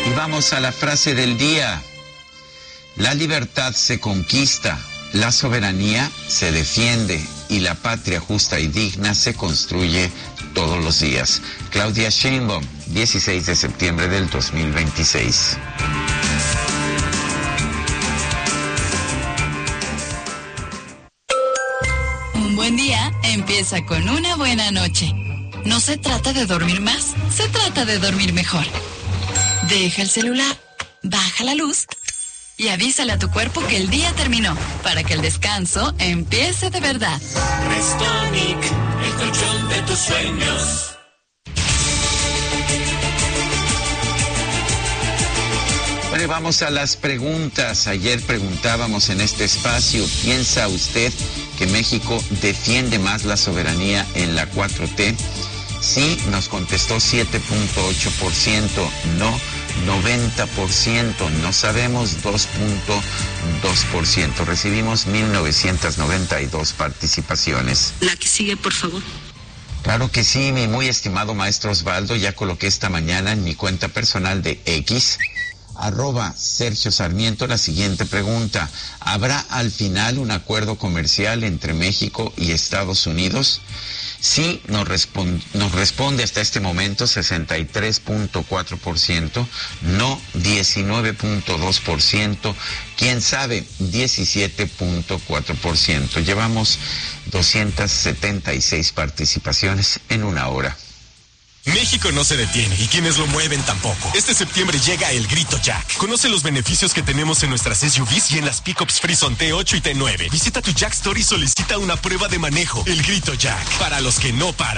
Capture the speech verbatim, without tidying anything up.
Y vamos a la frase del día. La libertad se conquista, la soberanía se defiende y la patria justa y digna se construye todos los días. Claudia Sheinbaum, dieciséis de septiembre del dos mil veintiséis. Un buen día empieza con una buena noche. No se trata de dormir más, se trata de dormir mejor. Deja el celular, baja la luz y avísale a tu cuerpo que el día terminó, para que el descanso empiece de verdad. Restonic, el colchón de tus sueños. Bueno, vamos a las preguntas. Ayer preguntábamos en este espacio, ¿piensa usted que México defiende más la soberanía en la cuatro T? Sí, nos contestó siete punto ocho por ciento, no noventa por ciento, no sabemos dos punto dos por ciento. Recibimos mil novecientas noventa y dos participaciones. La que sigue, por favor. Claro que sí, mi muy estimado maestro Osvaldo, ya coloqué esta mañana en mi cuenta personal de X, arroba Sergio Sarmiento, la siguiente pregunta. ¿Habrá al final un acuerdo comercial entre México y Estados Unidos? Sí, nos, respond, nos responde hasta este momento sesenta y tres punto cuatro por ciento, no diecinueve punto dos por ciento, quién sabe diecisiete punto cuatro por ciento. Llevamos doscientas setenta y seis participaciones en una hora. México no se detiene y quienes lo mueven tampoco. Este septiembre llega el Grito Jack. Conoce los beneficios que tenemos en nuestras S U Vs y en las pickups Frison T ocho y T nueve. Visita tu Jack Store y solicita una prueba de manejo. El Grito Jack, para los que no paran.